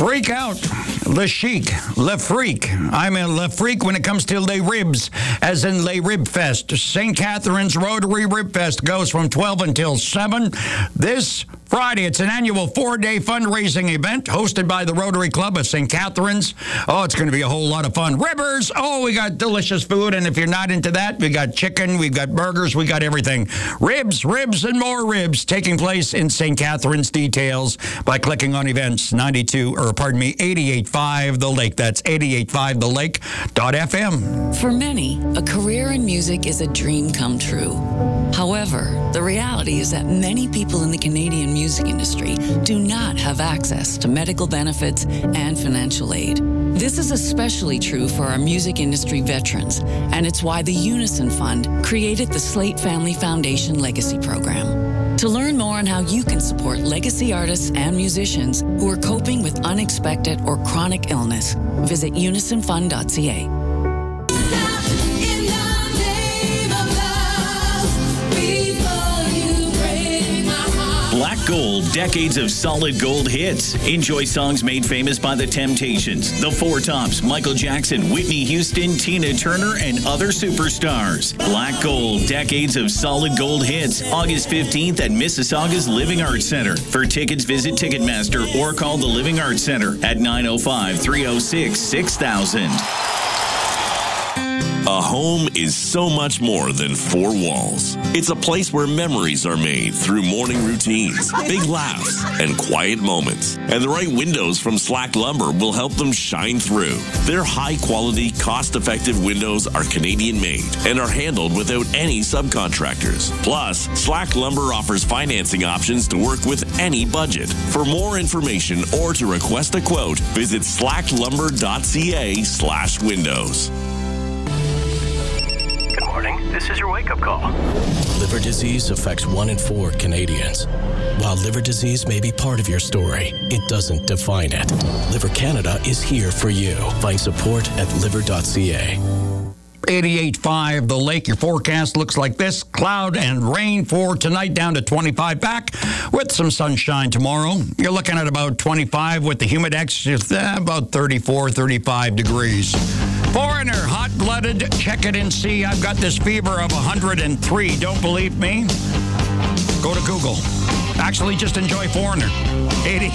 Freak out. Le Chic. Le Freak. I'm a Le Freak when it comes to Les Ribs, as in Les Rib Fest. St. Catharines Rotary Rib Fest goes from 12 until 7 this Friday. It's an annual 4-day fundraising event hosted by the Rotary Club of St. Catharines. Oh, it's going to be a whole lot of fun. Ribbers. Oh, we got delicious food. And if you're not into that, we got chicken, we've got burgers, we got everything. Ribs, and more ribs taking place in St. Catharines. Details by clicking on events 88.5 The Lake. That's 88.5thelake.fm. For many, a career in music is a dream come true. However, the reality is that many people in the Canadian music industry do not have access to medical benefits and financial aid. This is especially true for our music industry veterans, and it's why the Unison Fund created the Slate Family Foundation Legacy Program. To learn more on how you can support legacy artists and musicians who are coping with unexpected or chronic illness, visit unisonfund.ca. Black Gold, decades of solid gold hits. Enjoy songs made famous by The Temptations, The Four Tops, Michael Jackson, Whitney Houston, Tina Turner, and other superstars. Black Gold, decades of solid gold hits. August 15th at Mississauga's Living Arts Center. For tickets, visit Ticketmaster or call the Living Arts Center at 905-306-6000. A home is so much more than four walls. It's a place where memories are made through morning routines, big laughs, and quiet moments. And the right windows from Slack Lumber will help them shine through. Their high-quality, cost-effective windows are Canadian-made and are handled without any subcontractors. Plus, Slack Lumber offers financing options to work with any budget. For more information or to request a quote, visit slacklumber.ca/windows. This is your wake-up call. Liver disease affects 1 in 4 Canadians. While liver disease may be part of your story, it doesn't define it. Liver Canada is here for you. Find support at liver.ca. 88.5 The Lake. Your forecast looks like this. Cloud and rain for tonight, down to 25 back with some sunshine tomorrow. You're looking at about 25 with the humidex, about 34, 35 degrees. Foreigner, hot-blooded, check it and see. I've got this fever of 103. Don't believe me? Go to Google. Actually, just enjoy Foreigner. 80.